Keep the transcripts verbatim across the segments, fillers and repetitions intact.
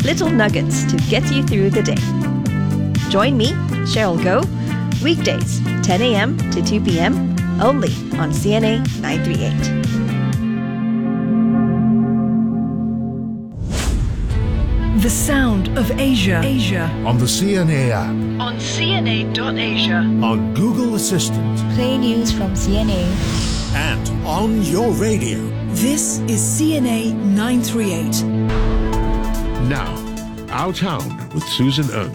little nuggets to get you through the day. Join me, Cheryl Goh, weekdays, ten a.m. to two p.m, only on C N A nine thirty-eight. The sound of Asia. Asia. On the C N A app. On C N A dot asia. On Google Assistant. Play news from C N A. And on your radio. This is C N A nine thirty-eight. Now, Our Town with Susan Ng.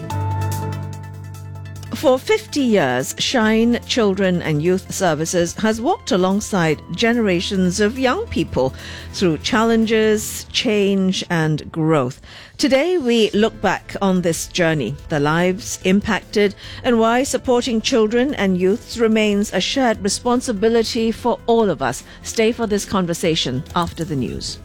For fifty years, Shine Children and Youth Services has walked alongside generations of young people through challenges, change and growth. Today, we look back on this journey, the lives impacted, and why supporting children and youths remains a shared responsibility for all of us. Stay for this conversation after the news.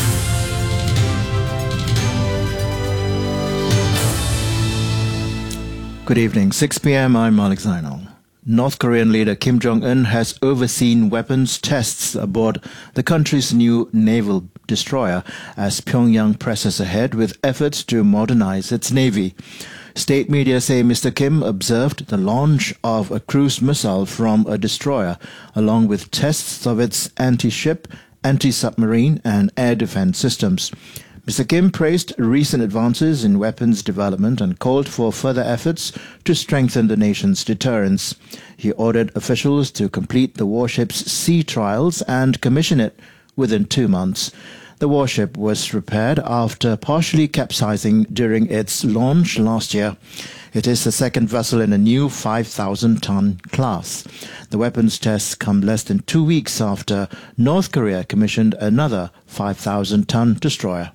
Good evening, six p.m. I'm Malik Zainal. North Korean leader Kim Jong-un has overseen weapons tests aboard the country's new naval destroyer as Pyongyang presses ahead with efforts to modernize its navy. State media say Mister Kim observed the launch of a cruise missile from a destroyer, along with tests of its anti-ship, anti-submarine and air defense systems. Mister Kim praised recent advances in weapons development and called for further efforts to strengthen the nation's deterrence. He ordered officials to complete the warship's sea trials and commission it within two months. The warship was repaired after partially capsizing during its launch last year. It is the second vessel in a new five thousand ton class. The weapons tests come less than two weeks after North Korea commissioned another five thousand ton destroyer.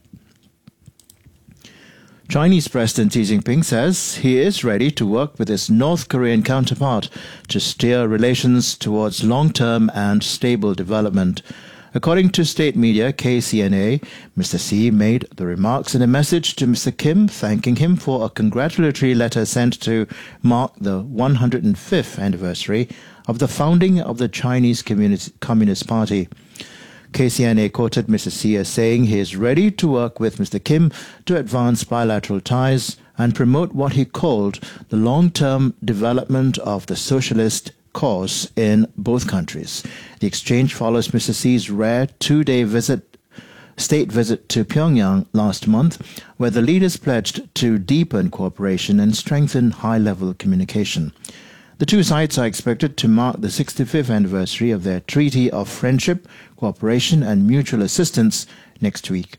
Chinese President Xi Jinping says he is ready to work with his North Korean counterpart to steer relations towards long-term and stable development. According to state media K C N A, Mister Xi made the remarks in a message to Mister Kim thanking him for a congratulatory letter sent to mark the one hundred fifth anniversary of the founding of the Chinese Communist Party. K C N A quoted Mister Xi as saying he is ready to work with Mister Kim to advance bilateral ties and promote what he called the long-term development of the socialist cause in both countries. The exchange follows Mister Xi's rare two-day visit, state visit to Pyongyang last month, where the leaders pledged to deepen cooperation and strengthen high-level communication. The two sides are expected to mark the sixty-fifth anniversary of their Treaty of Friendship, Cooperation and Mutual Assistance next week.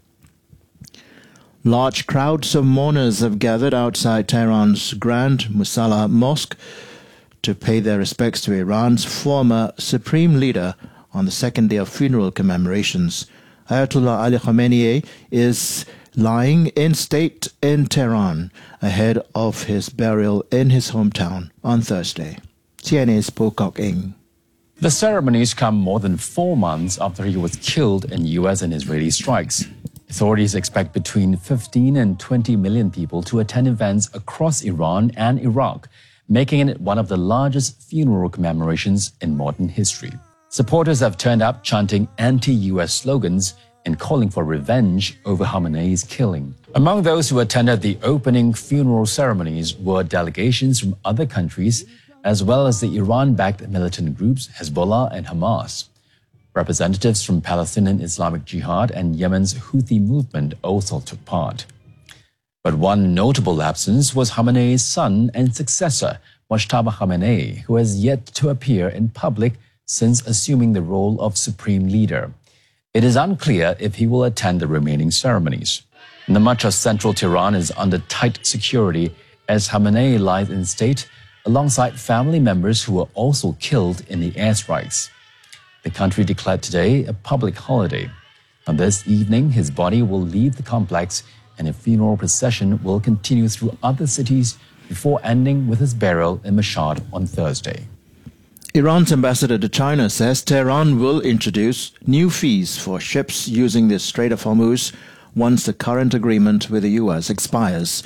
Large crowds of mourners have gathered outside Tehran's Grand Musalla Mosque to pay their respects to Iran's former supreme leader on the second day of funeral commemorations. Ayatollah Ali Khamenei is lying in state in Tehran ahead of his burial in his hometown on Thursday. C N A's Pocock Ng. The ceremonies come more than four months after he was killed in U S and Israeli strikes. Authorities expect between fifteen and twenty million people to attend events across Iran and Iraq, making it one of the largest funeral commemorations in modern history. Supporters have turned up chanting anti-U S slogans and calling for revenge over Khamenei's killing. Among those who attended the opening funeral ceremonies were delegations from other countries, as well as the Iran-backed militant groups Hezbollah and Hamas. Representatives from Palestinian Islamic Jihad and Yemen's Houthi movement also took part. But one notable absence was Khamenei's son and successor, Mojtaba Khamenei, who has yet to appear in public since assuming the role of supreme leader. It is unclear if he will attend the remaining ceremonies. The much of central Tehran is under tight security as Khamenei lies in state alongside family members who were also killed in the airstrikes. The country declared today a public holiday. On this evening, his body will leave the complex and a funeral procession will continue through other cities before ending with his burial in Mashhad on Thursday. Iran's ambassador to China says Tehran will introduce new fees for ships using the Strait of Hormuz once the current agreement with the U S expires.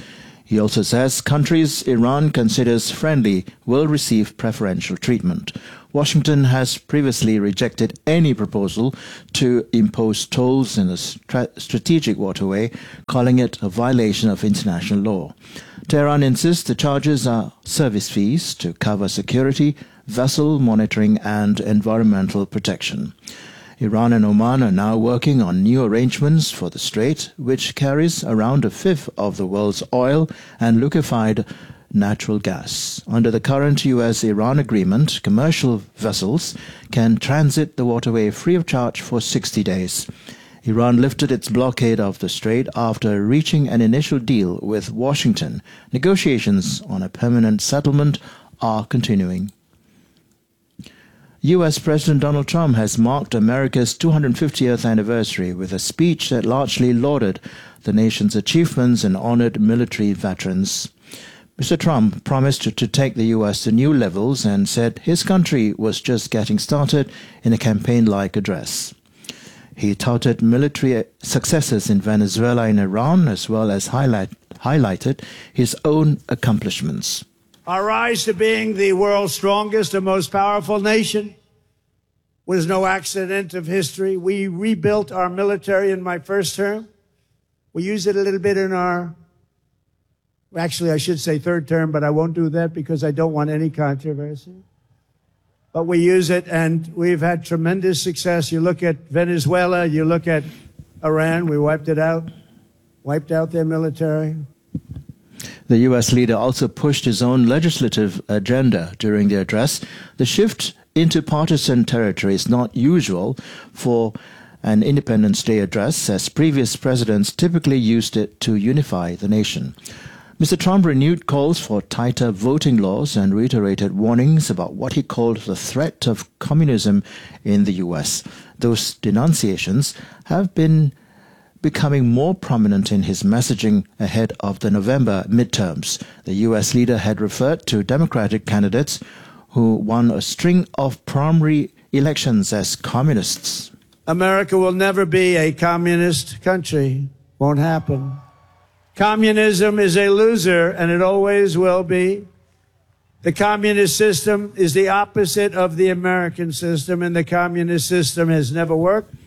He also says countries Iran considers friendly will receive preferential treatment. Washington has previously rejected any proposal to impose tolls in a stra- strategic waterway, calling it a violation of international law. Tehran insists the charges are service fees to cover security, vessel monitoring and environmental protection. Iran and Oman are now working on new arrangements for the strait, which carries around a fifth of the world's oil and liquefied natural gas. Under the current U S Iran agreement, commercial vessels can transit the waterway free of charge for sixty days. Iran lifted its blockade of the strait after reaching an initial deal with Washington. Negotiations on a permanent settlement are continuing. U S President Donald Trump has marked America's two hundred fiftieth anniversary with a speech that largely lauded the nation's achievements and honored military veterans. Mister Trump promised to, to take the U S to new levels and said his country was just getting started in a campaign-like address. He touted military successes in Venezuela and Iran, as well as highlight, highlighted his own accomplishments. Our rise to being the world's strongest and most powerful nation was no accident of history. We rebuilt our military in my first term. We used it a little bit in our, actually I should say third term, but I won't do that because I don't want any controversy. But we use it and we've had tremendous success. You look at Venezuela, you look at Iran, we wiped it out, wiped out their military. The U S leader also pushed his own legislative agenda during the address. The shift into partisan territory is not usual for an Independence Day address, as previous presidents typically used it to unify the nation. Mister Trump renewed calls for tighter voting laws and reiterated warnings about what he called the threat of communism in the U S. Those denunciations have been becoming more prominent in his messaging ahead of the November midterms. The U S leader had referred to Democratic candidates who won a string of primary elections as communists. America will never be a communist country. Won't happen. Communism is a loser, and it always will be. The communist system is the opposite of the American system, and the communist system has never worked.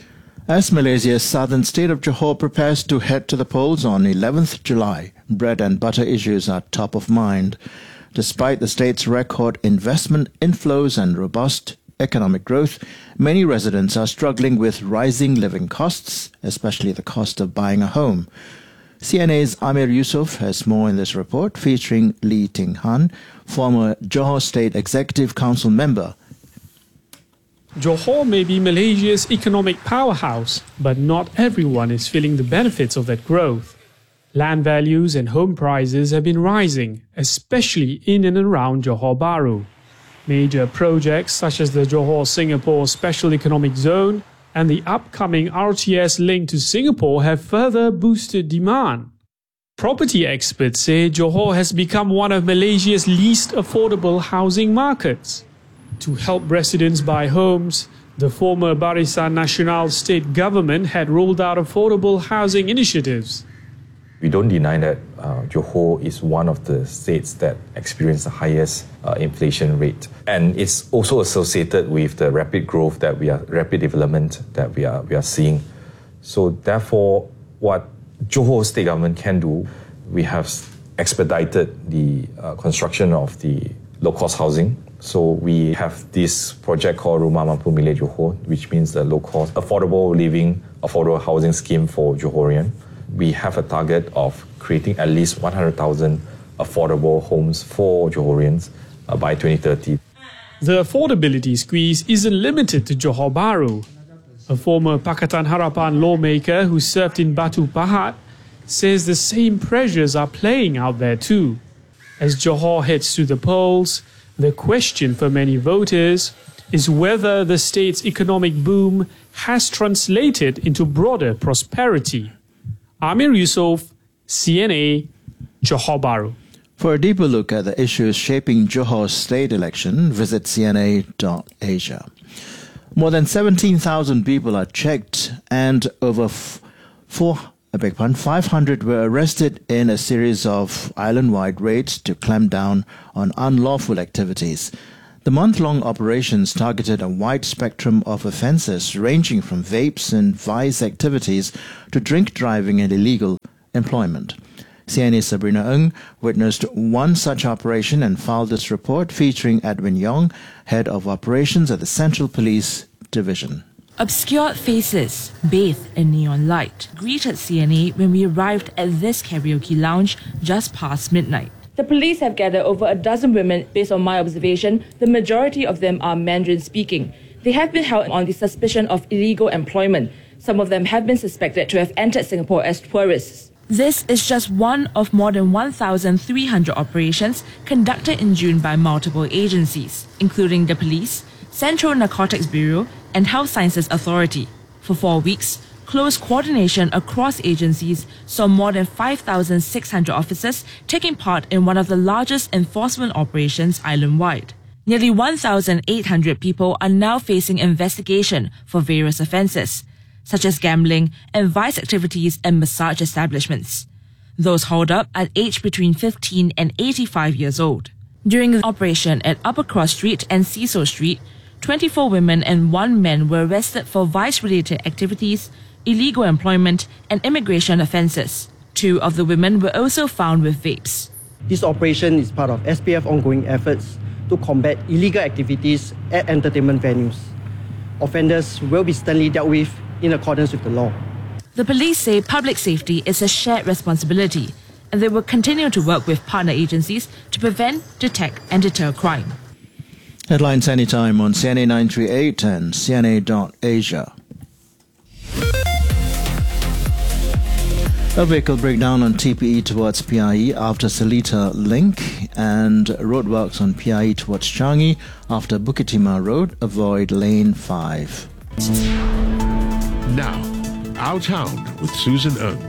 As Malaysia's southern state of Johor prepares to head to the polls on eleventh July, bread and butter issues are top of mind. Despite the state's record investment inflows and robust economic growth, many residents are struggling with rising living costs, especially the cost of buying a home. C N A's Amir Yusof has more in this report, featuring Lee Ting Han, former Johor State Executive Council member. Johor may be Malaysia's economic powerhouse, but not everyone is feeling the benefits of that growth. Land values and home prices have been rising, especially in and around Johor Bahru. Major projects such as the Johor-Singapore Special Economic Zone and the upcoming R T S link to Singapore have further boosted demand. Property experts say Johor has become one of Malaysia's least affordable housing markets. To help residents buy homes, the former Barisan Nasional state government had rolled out affordable housing initiatives. We don't deny that uh, Johor is one of the states that experience the highest uh, inflation rate, and it's also associated with the rapid growth that we are, rapid development that we are we are seeing. So therefore, what Johor state government can do, we have expedited the uh, construction of the low-cost housing. So we have this project called Rumah Mampu Milik Johor, which means the low-cost, affordable living, affordable housing scheme for Johorian. We have a target of creating at least one hundred thousand affordable homes for Johorians uh, by twenty thirty. The affordability squeeze isn't limited to Johor Bahru. A former Pakatan Harapan lawmaker who served in Batu Pahat says the same pressures are playing out there too. As Johor heads to the polls, the question for many voters is whether the state's economic boom has translated into broader prosperity. Amir Yusof, C N A, Johor Bahru. For a deeper look at the issues shaping Johor's state election, visit C N A dot asia. More than seventeen thousand people are checked and over four a big pun, five hundred were arrested in a series of island-wide raids to clamp down on unlawful activities. The month-long operations targeted a wide spectrum of offences ranging from vapes and vice activities to drink driving and illegal employment. C N A's Sabrina Ng witnessed one such operation and filed this report featuring Edwin Yong, Head of Operations at the Central Police Division. Obscured faces, bathed in neon light, greeted C N A when we arrived at this karaoke lounge just past midnight. The police have gathered over a dozen women. Based on my observation, the majority of them are Mandarin speaking. They have been held on the suspicion of illegal employment. Some of them have been suspected to have entered Singapore as tourists. This is just one of more than one thousand three hundred operations conducted in June by multiple agencies, including the police, Central Narcotics Bureau, and Health Sciences Authority. For four weeks, close coordination across agencies saw more than five thousand six hundred officers taking part in one of the largest enforcement operations island-wide. Nearly one thousand eight hundred people are now facing investigation for various offences, such as gambling and vice activities and massage establishments. Those hauled up are aged between fifteen and eighty-five years old. During the operation at Upper Cross Street and Cecil Street, twenty-four women and one man were arrested for vice-related activities, illegal employment, and immigration offences. Two of the women were also found with vapes. This operation is part of S P F ongoing efforts to combat illegal activities at entertainment venues. Offenders will be sternly dealt with in accordance with the law. The police say public safety is a shared responsibility, and they will continue to work with partner agencies to prevent, detect, and deter crime. Headlines anytime on C N A nine three eight and C N A dot Asia. A vehicle breakdown on T P E towards P I E after Seletar Link, and roadworks on P I E towards Changi after Bukit Timah Road. Avoid lane five. Now, Our Town with Susan Ng.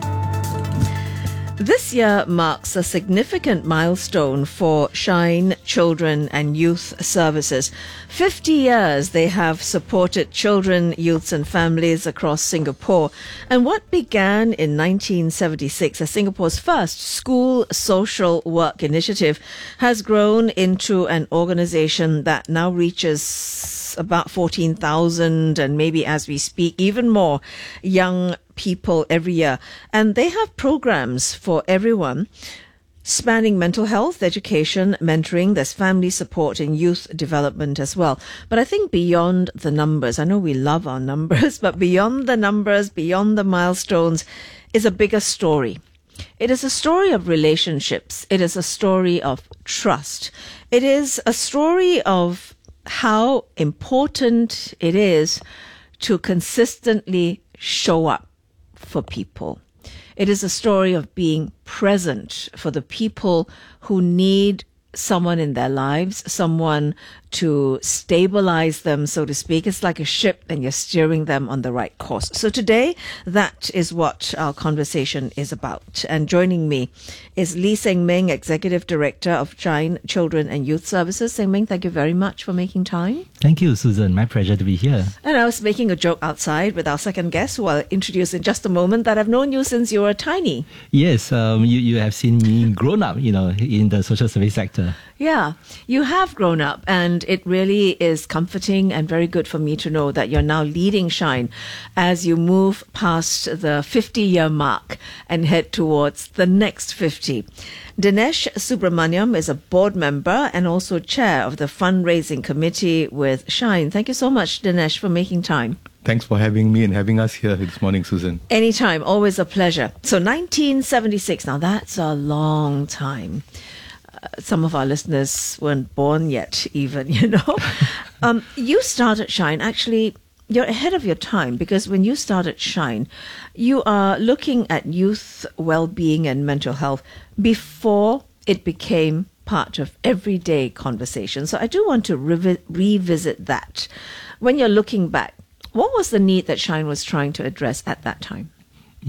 This year marks a significant milestone for Shine Children and Youth Services. fifty years they have supported children, youths and families across Singapore. And what began in nineteen seventy-six as Singapore's first school social work initiative has grown into an organization that now reaches about fourteen thousand and maybe as we speak even more young people every year. And they have programs for everyone spanning mental health, education, mentoring. There's family support and youth development as well. But I think beyond the numbers, I know we love our numbers, but beyond the numbers, beyond the milestones is a bigger story. It is a story of relationships. It is a story of trust. It is a story of how important it is to consistently show up for people. It is a story of being present for the people who need someone in their lives, someone to stabilize them, so to speak. It's like a ship and you're steering them on the right course. So today, that is what our conversation is about. And joining me is Lee Seng Ming, Executive Director of Shine Children and Youth Services. Seng Ming, thank you very much for making time. Thank you, Susan. My pleasure to be here. And I was making a joke outside with our second guest, who I'll introduce in just a moment, that I've known you since you were tiny. Yes, um, you, you have seen me grown up, you know, in the social service sector. Yeah, you have grown up, and it really is comforting and very good for me to know that you're now leading Shine as you move past the fifty-year mark and head towards the next fifty. Dinesh Subramaniam is a board member and also chair of the fundraising committee with Shine. Thank you so much, Dinesh, for making time. Thanks for having me and having us here this morning, Susan. Anytime, always a pleasure. So nineteen seventy-six, now that's a long time. Uh, some of our listeners weren't born yet, even, you know. um, you started Shine, actually, you're ahead of your time, because when you started Shine, you are looking at youth well-being and mental health before it became part of everyday conversation. So I do want to revi- revisit that. When you're looking back, what was the need that Shine was trying to address at that time? Yeah.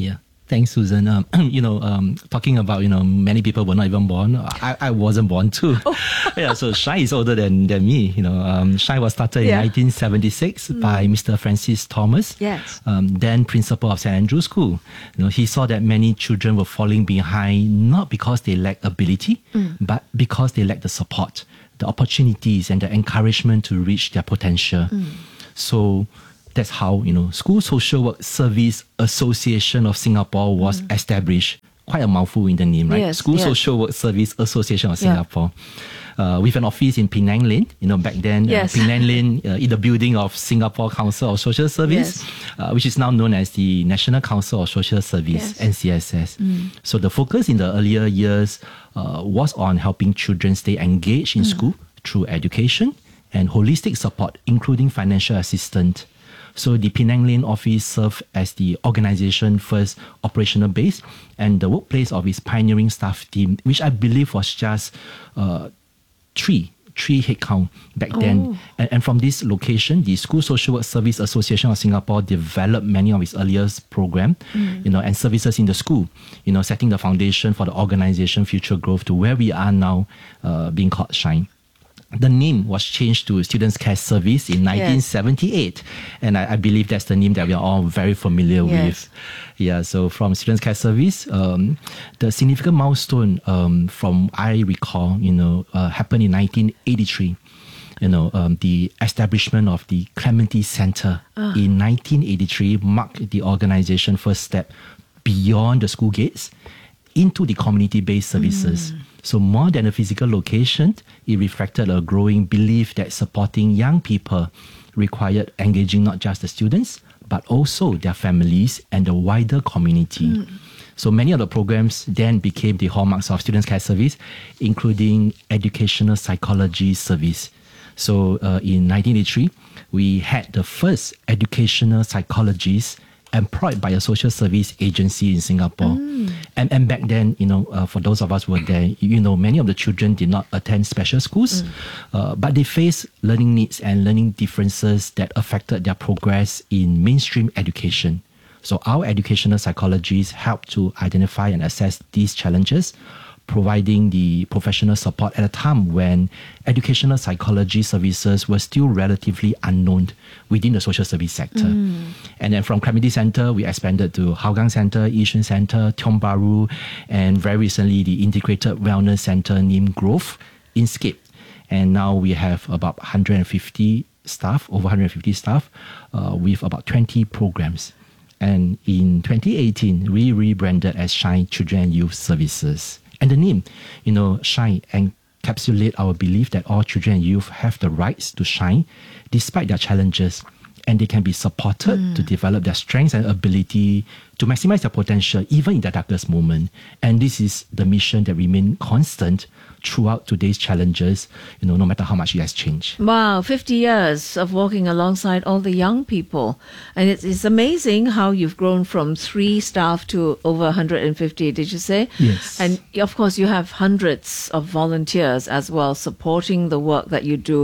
Thanks, Susan. Um, you know, um, talking about, you know, many people were not even born. I, I wasn't born too. Oh. yeah, so Shine is older than, than me. You know, um, Shine was started yeah. in nineteen seventy-six mm. by Mister Francis Thomas, yes. um, then principal of Saint Andrew's School. You know, he saw that many children were falling behind, not because they lacked ability, mm. but because they lacked the support, the opportunities and the encouragement to reach their potential. Mm. So that's how, you know, School Social Work Service Association of Singapore was mm. established. Quite a mouthful in the name, right? Yes, School yes. Social Work Service Association of Singapore. Yeah. Uh, with an office in Penang Lane. You know, back then, yes. uh, Penang Lane uh, in the building of Singapore Council of Social Service, yes. uh, which is now known as the National Council of Social Service, yes. N C S S. Mm. So the focus in the earlier years uh, was on helping children stay engaged in mm. school through education and holistic support, including financial assistance. So the Penang Lane office served as the organization's first operational base and the workplace of its pioneering staff team, which I believe was just uh, three, three headcount back oh. then. And, and from this location, the School Social Work Service Association of Singapore developed many of its earliest programs, mm. you know, and services in the school, you know, setting the foundation for the organization's future growth to where we are now, uh, being called Shine. The name was changed to Students Care Service in nineteen seventy-eight. Yes. And I, I believe that's the name that we are all very familiar yes. with. Yeah, so from Students Care Service, um, the significant milestone um, from I recall, you know, uh, happened in nineteen eighty-three. You know, um, the establishment of the Clementi Centre uh. in nineteen eighty-three marked the organization's first step beyond the school gates into the community-based services. Mm. So more than a physical location, it reflected a growing belief that supporting young people required engaging not just the students, but also their families and the wider community. Mm. So many of the programs then became the hallmarks of Students Care Service, including educational psychology service. So uh, in nineteen eighty-three, we had the first educational psychologist employed by a social service agency in Singapore. Mm. And, and back then, you know, uh, for those of us who were there, you know, many of the children did not attend special schools, mm. uh, but they faced learning needs and learning differences that affected their progress in mainstream education. So our educational psychologists help to identify and assess these challenges, providing the professional support at a time when educational psychology services were still relatively unknown within the social service sector. Mm. And then from Clementi Centre, we expanded to Hougang Centre, Yishun Centre, Tiong Bahru, and very recently the Integrated Wellness Centre named Grove in Scape. And now we have about one hundred fifty staff, over one hundred fifty staff, uh, with about twenty programs. And in twenty eighteen, we rebranded as Shine Children and Youth Services. And the name, you know, Shine encapsulate our belief that all children and youth have the rights to shine despite their challenges, and they can be supported mm. to develop their strengths and ability to maximize their potential even in their darkest moment. And this is the mission that remains constant throughout today's challenges, you know, no matter how much it has changed. Wow, fifty years of walking alongside all the young people. And it's, it's amazing how you've grown from three staff to over one hundred fifty, did you say? Yes. And of course, you have hundreds of volunteers as well supporting the work that you do,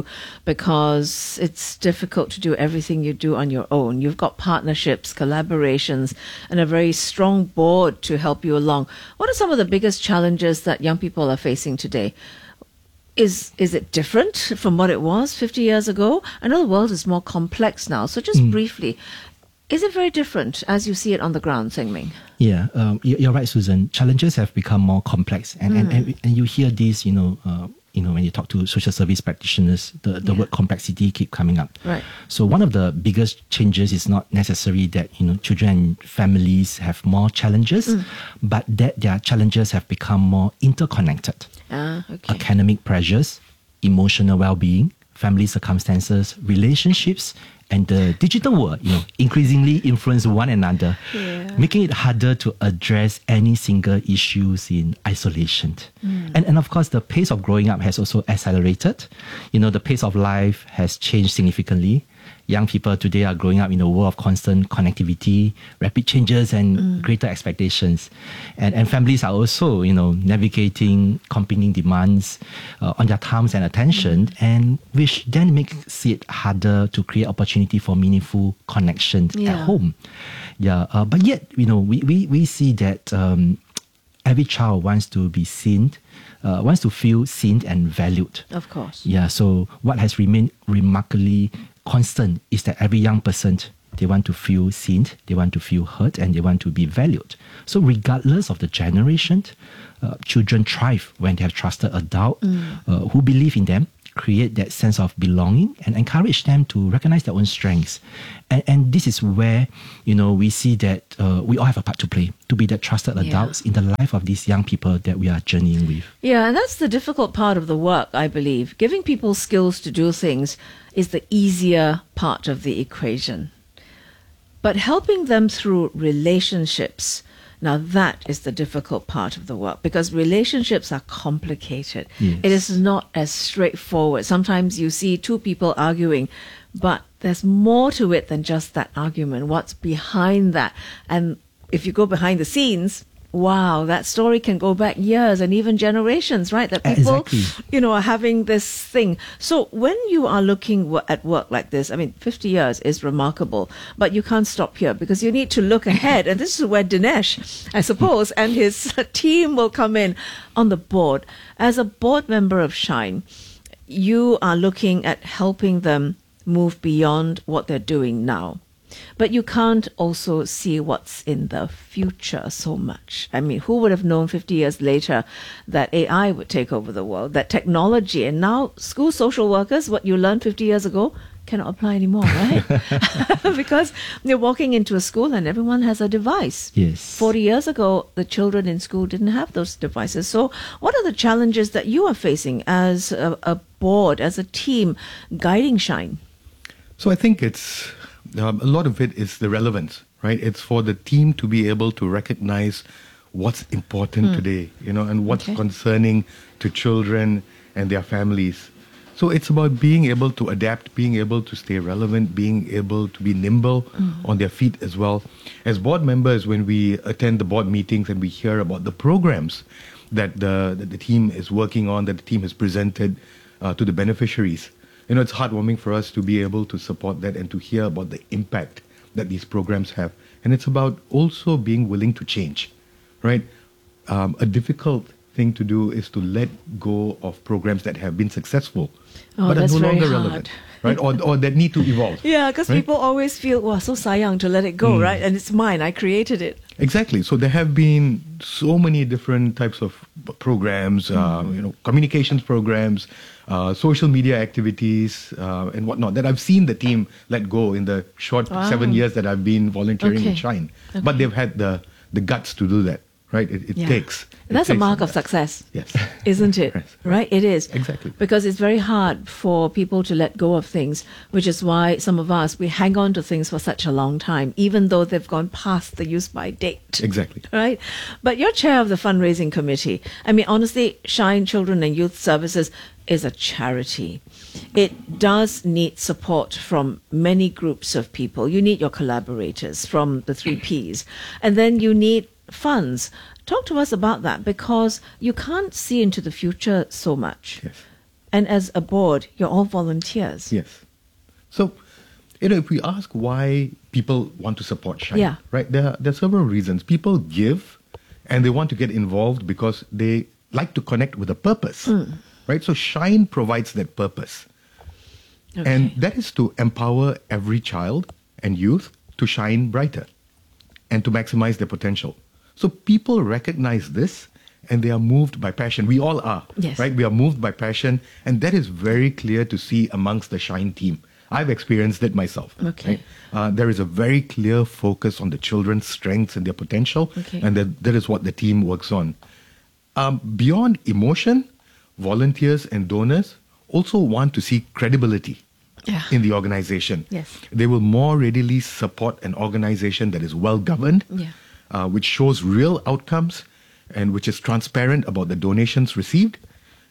because it's difficult to do everything you do on your own. You've got partnerships, collaborations, and a very strong board to help you along. What are some of the biggest challenges that young people are facing today? Is is it different from what it was fifty years ago? I know the world is more complex now. So just mm. briefly, is it very different as you see it on the ground, Seng Ming? Yeah, um, you're right, Susan. Challenges have become more complex. And, mm. and, and, and you hear this, you know, uh, you know, when you talk to social service practitioners, the, the yeah. word complexity keep coming up. Right. So one of the biggest changes is not necessarily that, you know, children and families have more challenges, mm. but that their challenges have become more interconnected. Ah, okay. Academic pressures, emotional well-being, family circumstances, relationships, and the digital world, you know, increasingly influence one another, yeah. making it harder to address any single issues in isolation. Mm. And, and of course, the pace of growing up has also accelerated. You know, the pace of life has changed significantly. Young people today are growing up in a world of constant connectivity, rapid changes, and Mm. greater expectations. And, and families are also, you know, navigating competing demands uh, on their time and attention, and which then makes it harder to create opportunity for meaningful connection Yeah. at home. Yeah, uh, but yet, you know, we, we, we see that um, every child wants to be seen, uh, wants to feel seen and valued. Of course. Yeah, so what has remained remarkably constant is that every young person, they want to feel seen, they want to feel heard, and they want to be valued. So regardless of the generation, uh, children thrive when they have trusted adults Mm. uh, who believe in them, create that sense of belonging, and encourage them to recognize their own strengths. And, and this is where, you know, we see that uh, we all have a part to play, to be that trusted Yeah. adults in the life of these young people that we are journeying with. Yeah, and that's the difficult part of the work, I believe. Giving people skills to do things is the easier part of the equation. But helping them through relationships, now that is the difficult part of the work, because relationships are complicated. Yes. It is not as straightforward. Sometimes you see two people arguing, but there's more to it than just that argument. What's behind that? And if you go behind the scenes, wow, that story can go back years and even generations, right? That people, Exactly. you know, are having this thing. So when you are looking wo- at work like this, I mean, fifty years is remarkable, but you can't stop here because you need to look ahead. And this is where Dinesh, I suppose, and his team will come in on the board. As a board member of Shine, you are looking at helping them move beyond what they're doing now. But you can't also see what's in the future so much. I mean, who would have known fifty years later that A I would take over the world, that technology, and now school social workers, what you learned fifty years ago, cannot apply anymore, right? Because you're walking into a school and everyone has a device. Yes. forty years ago, the children in school didn't have those devices. So what are the challenges that you are facing as a, a board, as a team, guiding Shine? So I think it's um, a lot of it is the relevance, right? It's for the team to be able to recognize what's important Hmm. today, you know, and what's Okay. concerning to children and their families. So it's about being able to adapt, being able to stay relevant, being able to be nimble Mm-hmm. on their feet as well. As board members, when we attend the board meetings and we hear about the programs that the, that the team is working on, that the team has presented uh, to the beneficiaries, you know, it's heartwarming for us to be able to support that and to hear about the impact that these programs have. And it's about also being willing to change, right? Um, a difficult thing to do is to let go of programs that have been successful, Oh, but are that's no very longer hard. relevant, right? Or, or that need to evolve. Yeah, because right? people always feel, wow, so sayang to let it go, Mm. right? And it's mine, I created it. Exactly. So there have been so many different types of programs, uh, you know, communications programs, uh, social media activities, uh, and whatnot that I've seen the team let go in the short Wow. seven years that I've been volunteering Okay. in Shine. Okay. But they've had the the guts to do that, right? It, it Yeah. takes. it That's a takes mark some of guts. success, Yes. isn't it? Yes. Right? It is. Exactly. Because it's very hard for people to let go of things, which is why some of us, we hang on to things for such a long time, even though they've gone past the use by date. Exactly. Right? But you're chair of the fundraising committee. I mean, honestly, Shine Children and Youth Services is a charity. It does need support from many groups of people. You need your collaborators from the three Ps. And then you need funds. Talk to us about that, because you can't see into the future so much. Yes. And as a board, you're all volunteers. Yes. So, you know, if we ask why people want to support Shine, Yeah. right? There are, there are several reasons. People give and they want to get involved because they like to connect with a purpose, Mm. right? So Shine provides that purpose. Okay. And that is to empower every child and youth to shine brighter and to maximize their potential. So people recognize this and they are moved by passion. We all are, Yes. right? We are moved by passion, and that is very clear to see amongst the Shine team. I've experienced it myself. Okay. right? Uh, there is a very clear focus on the children's strengths and their potential, Okay. and that, that is what the team works on. Um, beyond emotion, volunteers and donors also want to see credibility Yeah. in the organization. Yes. They will more readily support an organization that is well governed, Yeah. uh, which shows real outcomes and which is transparent about the donations received,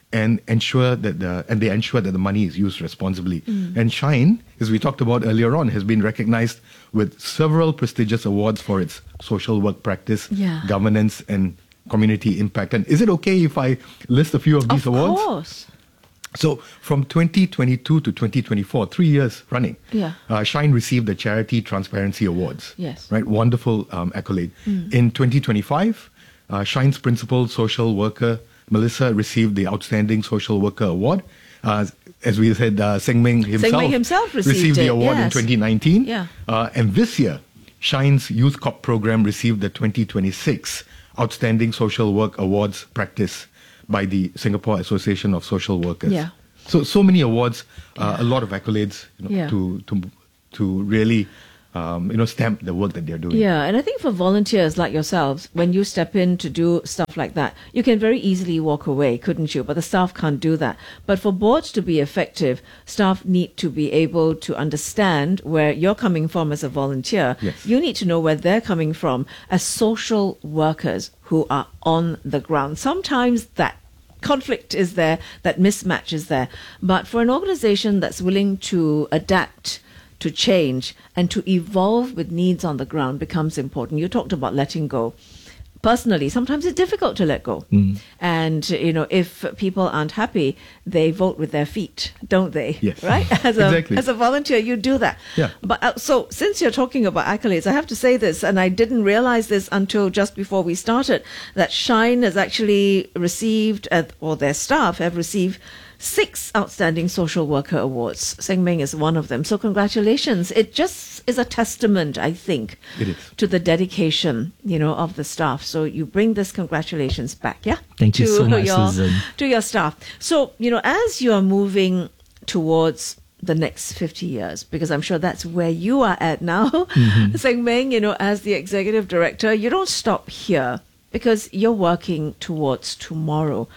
and ensure that the and they ensure that the money is used responsibly. Mm. And Shine, as we talked about earlier on, has been recognized with several prestigious awards for its social work practice, Yeah. governance, and community impact. And is it okay if I list a few of these Of awards? course. So from twenty twenty-two to twenty twenty-four, three years running, Yeah. uh, Shine received the Charity Transparency Awards. Yes. Right, wonderful um, accolade. Mm. In twenty twenty-five, uh, Shine's principal social worker, Melissa, received the Outstanding Social Worker Award. Uh, as we said, uh, Seng Meng himself, Seng Meng himself received the it, award in yes. twenty nineteen. Yeah. Uh, and this year, Shine's Youth Corp program received the twenty twenty-six Outstanding Social Work Awards practice by the Singapore Association of Social Workers. Yeah. So so many awards, uh, a lot of accolades, you know, Yeah. to to to really um, you know stamp the work that they're doing. Yeah, and I think for volunteers like yourselves, when you step in to do stuff like that, you can very easily walk away, couldn't you? But the staff can't do that. But for boards to be effective, staff need to be able to understand where you're coming from as a volunteer. Yes. You need to know where they're coming from as social workers who are on the ground. Sometimes that conflict is there, that mismatch is there. But for an organization that's willing to adapt, to change, and to evolve with needs on the ground becomes important. You talked about letting go. Personally, sometimes it's difficult to let go. Mm. And, you know, if people aren't happy, they vote with their feet, don't they? Yes. Right? As a, Exactly. as a volunteer, you do that. Yeah. But uh, so, since you're talking about accolades, I have to say this, and I didn't realize this until just before we started, that Shine has actually received, uh, or their staff have received, six Outstanding Social Worker Awards. Seng Meng is one of them. So congratulations. It just is a testament, I think, It is. to the dedication, you know, of the staff. So you bring this congratulations back, yeah? Thank you to so much, your, Susan. To your staff. So, you know, as you are moving towards the next fifty years, because I'm sure that's where you are at now, Mhm. Seng Meng, you know, as the executive director, you don't stop here because you're working towards tomorrow.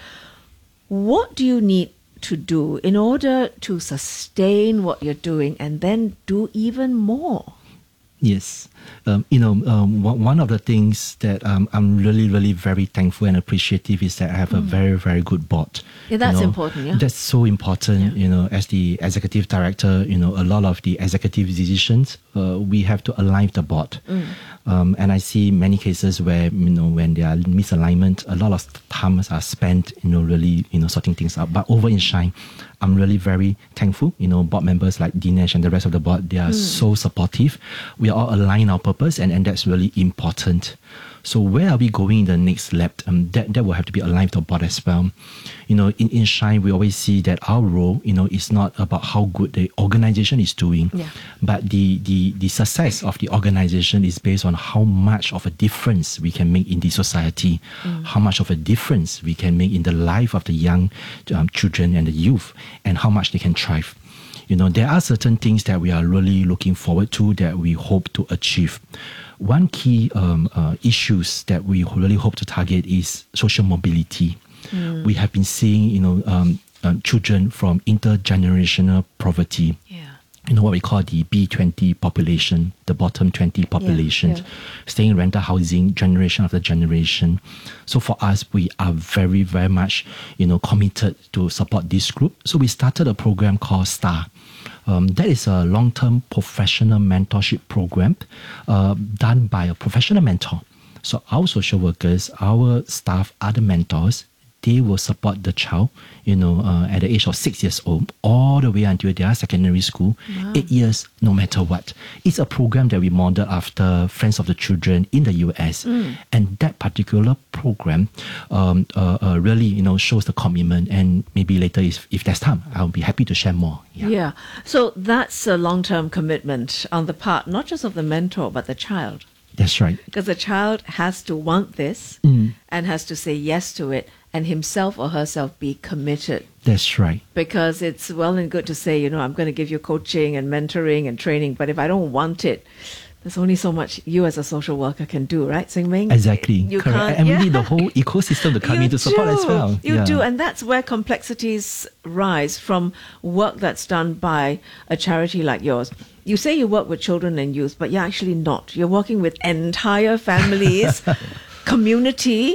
What do you need to do in order to sustain what you're doing and then do even more? Yes. Um, you know, um, one one of the things that um, I'm really, really very thankful and appreciative is that I have a Mm. very, very good board. Yeah, that's You know, important, yeah. That's so important, you know, as the executive director, you know, a lot of the executive decisions, uh, we have to align with the board. Mm. Um, and I see many cases where, you know, when there are misalignment, a lot of times are spent, you know, really, you know, sorting things out. But over in Shine, I'm really very thankful. You know, board members like Dinesh and the rest of the board, they are Mm. so supportive. We are all aligned our purpose, and, and that's really important. So where are we going in the next lap? Um, that, that will have to be aligned with the board as well. You know, in, in Shine, we always see that our role, you know, is not about how good the organization is doing, Yeah. but the, the, the success of the organization is based on how much of a difference we can make in the society, Mm. how much of a difference we can make in the life of the young um, children and the youth, and how much they can thrive. You know, there are certain things that we are really looking forward to that we hope to achieve. One key um, uh, issues that we really hope to target is social mobility. Mm. We have been seeing, you know, um, uh, children from intergenerational poverty. You know what we call the B twenty population, the bottom twenty population, yeah. staying in rental housing, generation after generation. So for us, we are very, very much, you know, committed to support this group. So we started a program called STAR. Um, that is a long-term professional mentorship program uh, done by a professional mentor. So our social workers, our staff are the mentors. They will support the child, you know, uh, at the age of six years old, all the way until they are secondary school, Wow. eight years, no matter what. It's a program that we modeled after Friends of the Children in the U S. Mm. And that particular program um, uh, uh, really, you know, shows the commitment. And maybe later, if, if there's time, I'll be happy to share more. Yeah. So that's a long-term commitment on the part, not just of the mentor, but the child. That's right. Because the child has to want this Mm. and has to say yes to it, and himself or herself be committed. That's right. Because it's well and good to say, you know, I'm going to give you coaching and mentoring and training, but if I don't want it, there's only so much you as a social worker can do, right, Seng Meng? Exactly. You Correct. can't- And we yeah. need the whole ecosystem to come You in to support as do. well. You Yeah. do, and that's where complexities rise from work that's done by a charity like yours. You say you work with children and youth, but you're actually not. You're working with entire families, community,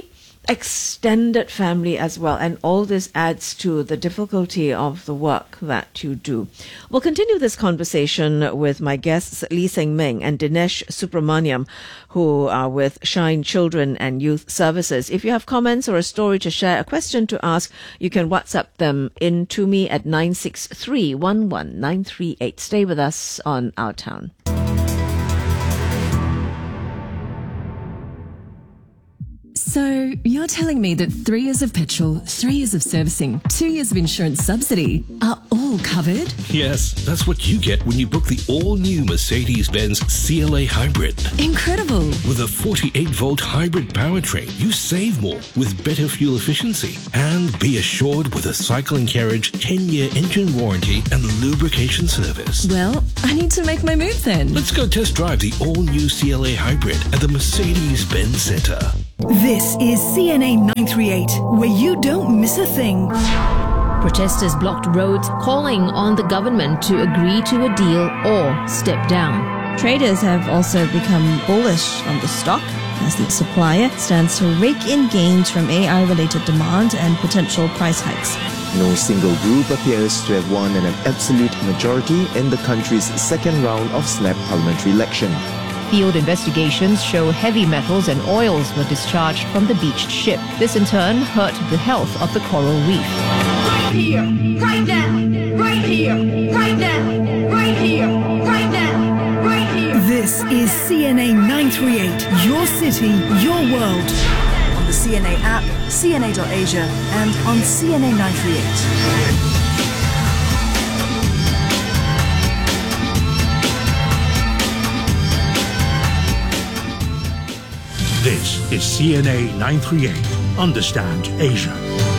extended family as well, and all this adds to the difficulty of the work that you do. We'll continue this conversation with my guests Lee Seng Ming and Dinesh Subramaniam, who are with Shine Children and Youth Services. If you have comments or a story to share, a question to ask, you can WhatsApp them in to me at nine six three, one one nine three eight. Stay with us on Our Town. So, you're telling me that three years of petrol, three years of servicing, two years of insurance subsidy are all covered? Yes, that's what you get when you book the all-new Mercedes-Benz C L A Hybrid. Incredible! With a forty-eight volt hybrid powertrain, you save more with better fuel efficiency. And be assured with a cycle and carriage ten year engine warranty and lubrication service. Well, I need to make my move then. Let's go test drive the all-new C L A Hybrid at the Mercedes-Benz Centre. This is C N A nine three eight, where you don't miss a thing. Protesters blocked roads, calling on the government to agree to a deal or step down. Traders have also become bullish on the stock as the supplier stands to rake in gains from A I-related demand and potential price hikes. No single group appears to have won an absolute majority in the country's second round of snap parliamentary election. Field investigations show heavy metals and oils were discharged from the beached ship. This in turn hurt the health of the coral reef. Right here, right now, right here, right now, right here, right now, right here. This is C N A nine three eight, your city, your world. On the C N A app, C N A dot Asia, and on C N A nine three eight. This is C N A nine three eight. Understand Asia.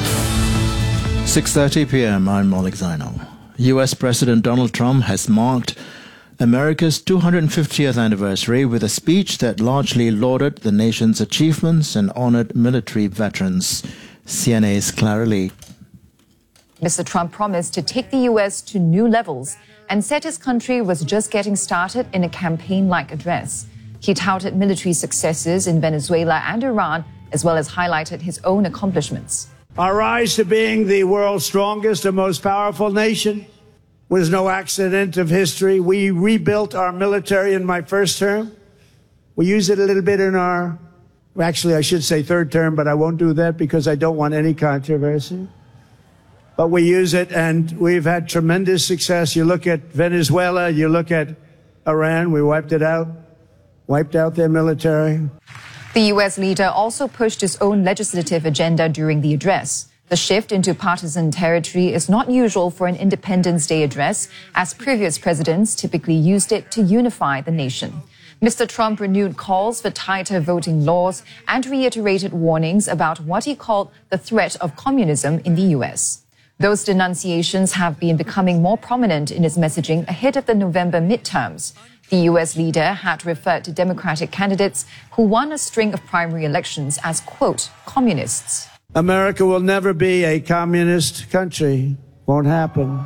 six thirty p.m. I'm Maulik Zainal. U S President Donald Trump has marked America's two hundred fiftieth anniversary with a speech that largely lauded the nation's achievements and honored military veterans. C N A's Clara Lee. Mister Trump promised to take the U S to new levels and said his country was just getting started in a campaign-like address. He touted military successes in Venezuela and Iran, as well as highlighted his own accomplishments. Our rise to being the world's strongest and most powerful nation was no accident of history. We rebuilt our military in my first term. We used it a little bit in our, actually I should say third term, but I won't do that because I don't want any controversy. But we use it and we've had tremendous success. You look at Venezuela, you look at Iran, we wiped it out. Wiped out their military. The U S leader also pushed his own legislative agenda during the address. The shift into partisan territory is not usual for an Independence Day address, as previous presidents typically used it to unify the nation. Mister Trump renewed calls for tighter voting laws and reiterated warnings about what he called the threat of communism in the U S. Those denunciations have been becoming more prominent in his messaging ahead of the November midterms. The U S leader had referred to Democratic candidates who won a string of primary elections as, quote, communists. America will never be a communist country. Won't happen.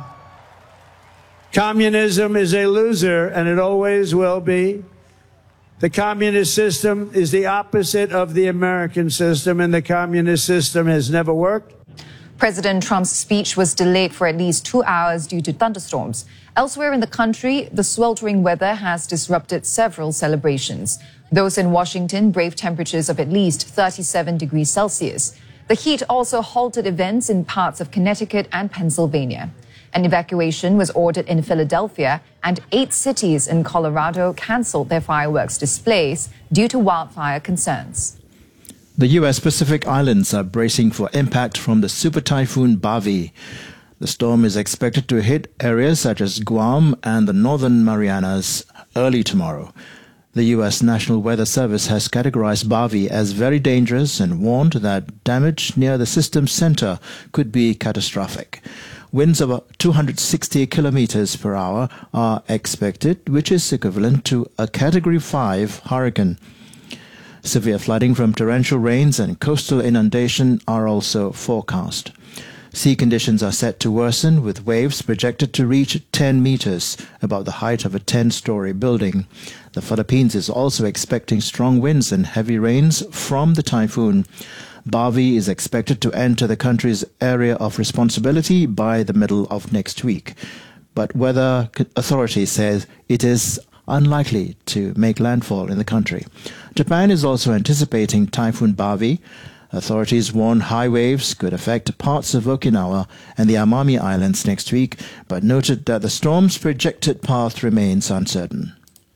Communism is a loser, and it always will be. The communist system is the opposite of the American system, and the communist system has never worked. President Trump's speech was delayed for at least two hours due to thunderstorms. Elsewhere in the country, the sweltering weather has disrupted several celebrations. Those in Washington braved temperatures of at least thirty-seven degrees Celsius. The heat also halted events in parts of Connecticut and Pennsylvania. An evacuation was ordered in Philadelphia, and eight cities in Colorado canceled their fireworks displays due to wildfire concerns. The U S Pacific Islands are bracing for impact from the super typhoon Bavi. The storm is expected to hit areas such as Guam and the Northern Marianas early tomorrow. The U S National Weather Service has categorized Bavi as very dangerous and warned that damage near the system's center could be catastrophic. Winds of two hundred sixty kilometers per hour are expected, which is equivalent to a Category five hurricane. Severe flooding from torrential rains and coastal inundation are also forecast. Sea conditions are set to worsen, with waves projected to reach ten meters, about the height of a ten-story building. The Philippines is also expecting strong winds and heavy rains from the typhoon. Bharvi is expected to enter the country's area of responsibility by the middle of next week. But weather authorities say it is unlikely to make landfall in the country. Japan is also anticipating Typhoon Bharvi. Authorities warn high waves could affect parts of Okinawa and the Amami Islands next week, but noted that the storm's projected path remains uncertain.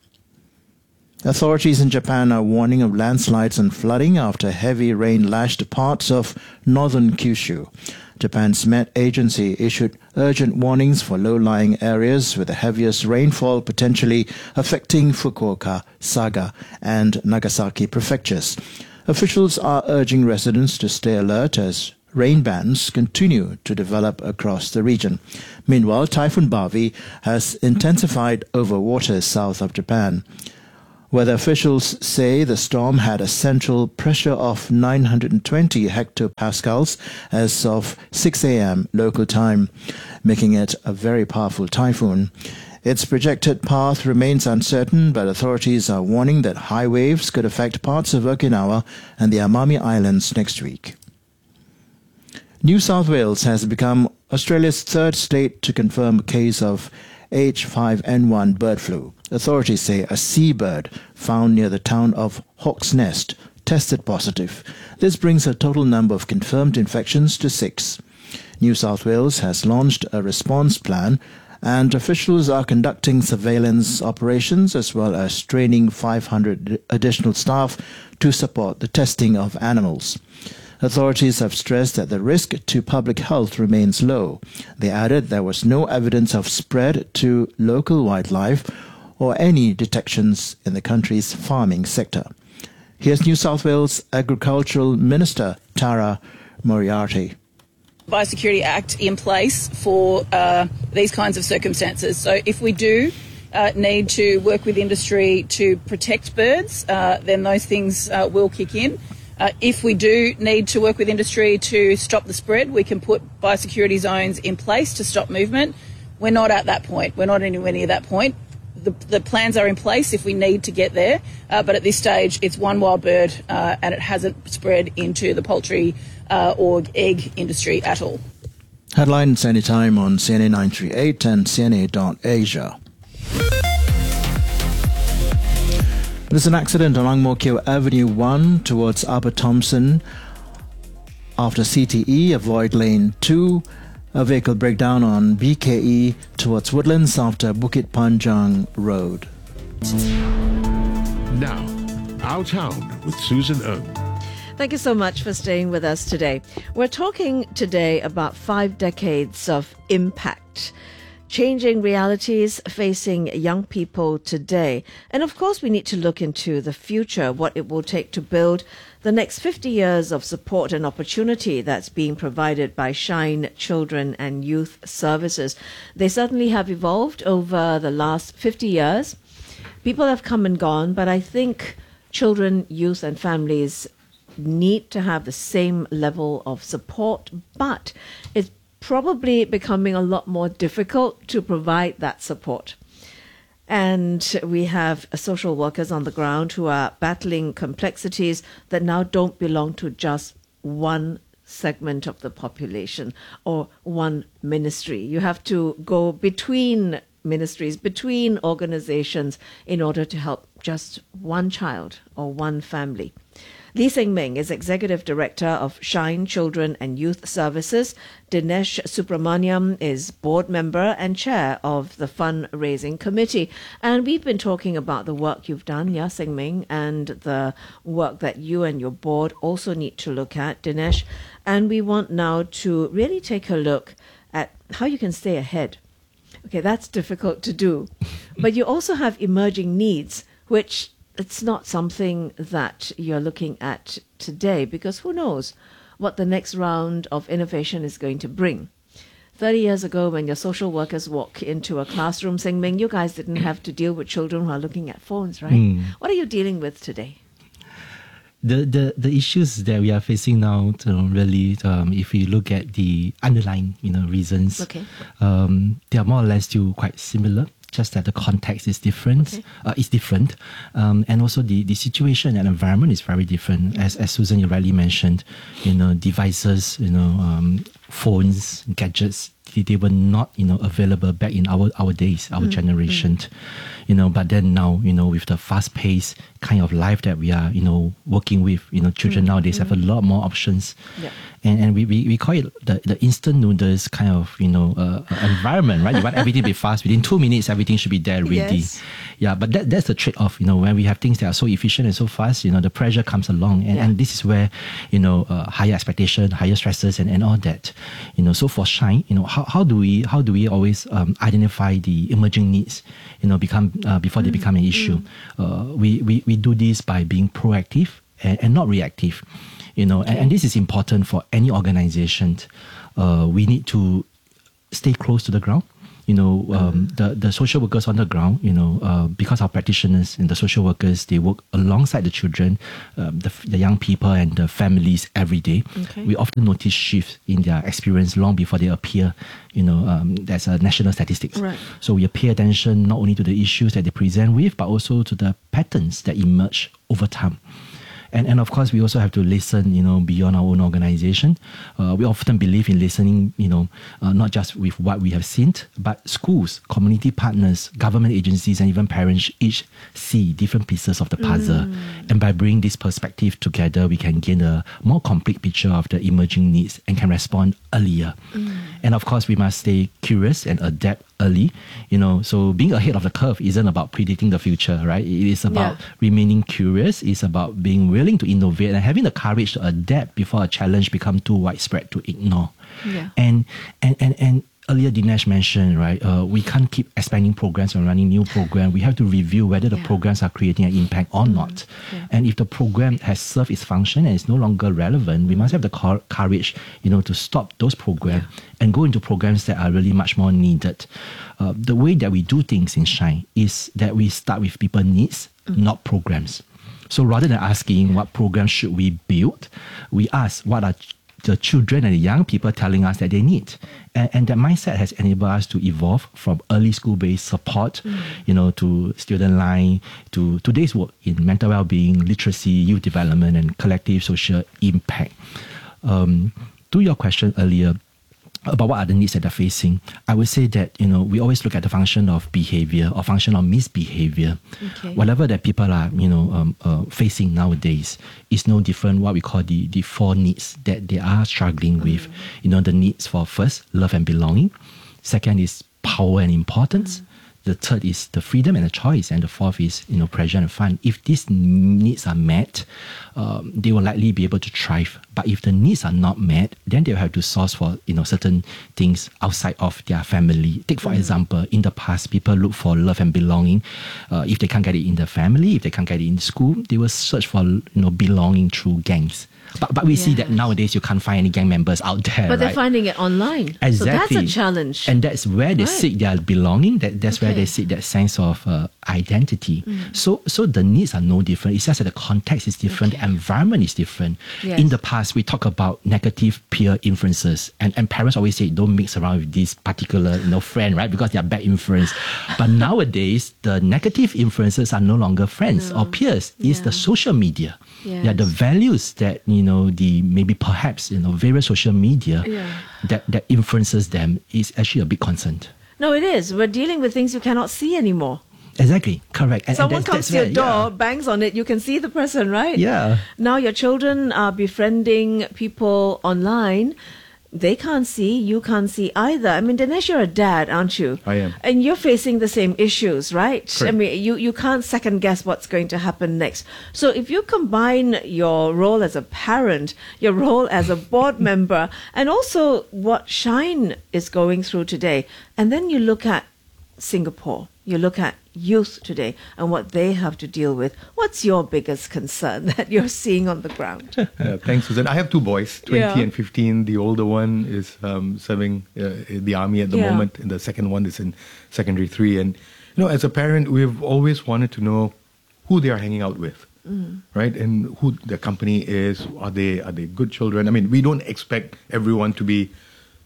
Authorities in Japan are warning of landslides and flooding after heavy rain lashed parts of northern Kyushu. Japan's Met Agency issued urgent warnings for low-lying areas with the heaviest rainfall potentially affecting Fukuoka, Saga, and Nagasaki prefectures. Officials are urging residents to stay alert as rain bands continue to develop across the region. Meanwhile, Typhoon Bharvi has intensified over waters south of Japan. Weather officials say the storm had a central pressure of nine hundred twenty hectopascals as of six a.m. local time, making it a very powerful typhoon. Its projected path remains uncertain, but authorities are warning that high waves could affect parts of Okinawa and the Amami Islands next week. New South Wales has become Australia's third state to confirm a case of H five N one bird flu. Authorities say a seabird found near the town of Hawk's Nest tested positive. This brings the total number of confirmed infections to six. New South Wales has launched a response plan, and officials are conducting surveillance operations as well as training five hundred additional staff to support the testing of animals. Authorities have stressed that the risk to public health remains low. They added there was no evidence of spread to local wildlife or any detections in the country's farming sector. Here's New South Wales Agricultural Minister Tara Moriarty. Biosecurity Act in place for uh, these kinds of circumstances. So if we do uh, need to work with industry to protect birds, uh, then those things uh, will kick in. Uh, if we do need to work with industry to stop the spread, we can put biosecurity zones in place to stop movement. We're not at that point. We're not anywhere near that point. The, the plans are in place if we need to get there, uh, but at this stage it's one wild bird uh, and it hasn't spread into the poultry uh, or egg industry at all. Headlines anytime on C N A nine three eight and C N A dot Asia. There's an accident along Mokyo Avenue one towards Upper Thompson. After C T E, avoid lane two. A vehicle breakdown on B K E towards Woodlands after Bukit Panjang Road. Now, Our Town with Susan Ng. Thank you so much for staying with us today. We're talking today about five decades of impact, changing realities facing young people today. And of course, we need to look into the future, what it will take to build the next fifty years of support and opportunity that's being provided by Shine Children and Youth Services. They certainly have evolved over the last fifty years. People have come and gone, but I think children, youth and families need to have the same level of support, but it's probably becoming a lot more difficult to provide that support. And we have social workers on the ground who are battling complexities that now don't belong to just one segment of the population or one ministry. You have to go between ministries, between organizations in order to help just one child or one family. Lee Seng Ming is Executive Director of Shine Children and Youth Services. Dinesh Subramaniam is Board Member and Chair of the Fundraising Committee. And we've been talking about the work you've done, Ya Seng Ming, and the work that you and your board also need to look at, Dinesh. And we want now to really take a look at how you can stay ahead. Okay, that's difficult to do. But you also have emerging needs, which it's not something that you're looking at today, because who knows what the next round of innovation is going to bring. thirty years ago, when your social workers walk into a classroom, Seng Ming, you guys didn't have to deal with children who are looking at phones, right? Mm. What are you dealing with today? The, the, the issues that we are facing now, you know, really, um, if we look at the underlying, you know, reasons, okay. um, they are more or less still quite similar. just that the context is different. Okay. Uh, is different, um, and also the, the situation and environment is very different. As as Susan you rightly mentioned, you know, devices, you know, um, phones, gadgets, they, they were not, you know, available back in our our days, our mm. generation. Mm. You know, but then now, you know, with the fast-paced kind of life that we are, you know, working with, you know, children mm. nowadays mm. have a lot more options. Yeah. And and we, we, we call it the, the instant noodles kind of, you know, uh, environment, right? You want everything to be fast. Within two minutes, everything should be there ready. Yes. Yeah, but that that's the trade-off, you know, when we have things that are so efficient and so fast, you know, the pressure comes along. And, yeah. and this is where, you know, uh, higher expectation, higher stresses and, and all that. You know, so for Shine, you know, how, how do we how do we always um, identify the emerging needs, you know, become uh, before mm. they become an issue? Mm. Uh, we, we, we do this by being proactive and, and not reactive. You know, okay. and, and this is important for any organization. Uh, we need to stay close to the ground. You know, um, mm. the, the social workers on the ground, you know, uh, because our practitioners and the social workers, they work alongside the children, um, the, the young people and the families every day. Okay. We often notice shifts in their experience long before they appear. You know, um, there's a national statistics. Right. So we pay attention not only to the issues that they present with, but also to the patterns that emerge over time. And and of course, we also have to listen, you know, beyond our own organization. Uh, we often believe in listening, you know, uh, not just with what we have seen, but schools, community partners, government agencies, and even parents each see different pieces of the puzzle. Mm. And by bringing this perspective together, we can gain a more complete picture of the emerging needs and can respond earlier. Mm. And of course, we must stay curious and adapt early, you know, so being ahead of the curve isn't about predicting the future, right? It is about yeah. remaining curious. It's about being willing to innovate and having the courage to adapt before a challenge becomes too widespread to ignore. Yeah. And, and, and, and earlier Dinesh mentioned, right, uh, we can't keep expanding programs and running new programs. We have to review whether the yeah. programs are creating an impact or mm. not. Yeah. And if the program has served its function and is no longer relevant, we must have the cor- courage, you know, to stop those programs yeah. and go into programs that are really much more needed. Uh, the way that we do things in Shine is that we start with people's needs, mm. not programs. So rather than asking what programs should we build, we ask what are the children and the young people telling us that they need. And, and that mindset has enabled us to evolve from early school-based support, mm. you know, to student line, to today's work in mental well-being, literacy, youth development, and collective social impact. Um, to your question earlier, about what are the needs that they're facing, I would say that, you know, we always look at the function of behavior or function of misbehavior. Okay. Whatever that people are, you know, um, uh, facing nowadays is no different what we call the, the four needs that they are struggling mm. with. You know, the needs for first, love and belonging. Second is power and importance. Mm. The third is the freedom and the choice. And the fourth is, you know, pleasure and fun. If these needs are met, um, they will likely be able to thrive. But if the needs are not met, then they'll have to source for, you know, certain things outside of their family. Take, for mm. example, in the past, people look for love and belonging. Uh, if they can't get it in the family, if they can't get it in school, they will search for, you know, belonging through gangs. But but we yes. see that nowadays you can't find any gang members out there. But they're right? finding it online. Exactly. So that's a challenge. And that's where they right. seek their belonging. That that's okay. where they seek that sense of uh, identity. Mm. So so the needs are no different. It's just that the context is different, okay. the environment is different. Yes. In the past, we talk about negative peer influences, and, and parents always say don't mix around with this particular, you know, friend, right? Because they are bad influence. But nowadays, the negative influences are no longer friends no. or peers. It's yeah. the social media. Yes. Yeah, the values that, you know, the maybe perhaps, you know, various social media yeah. that, that influences them is actually a big concern. No, it is. We're dealing with things you cannot see anymore. Exactly, correct. And, Someone and comes to your door, yeah. bangs on it, you can see the person, right? Yeah. Now your children are befriending people online. They can't see, you can't see either. I mean, Dinesh, you're a dad, aren't you? I am. And you're facing the same issues, right? Correct. I mean, you, you can't second guess what's going to happen next. So if you combine your role as a parent, your role as a board member, and also what Shine is going through today, and then you look at Singapore, you look at youth today and what they have to deal with, what's your biggest concern that you're seeing on the ground? Uh, thanks, Susan. I have two boys, twenty yeah. and fifteen. The older one is um, serving uh, in the army at the yeah. moment, and the second one is in secondary three. And, you know, as a parent, we've always wanted to know who they are hanging out with, mm. right? And who the company is. Are they, are they good children? I mean, we don't expect everyone to be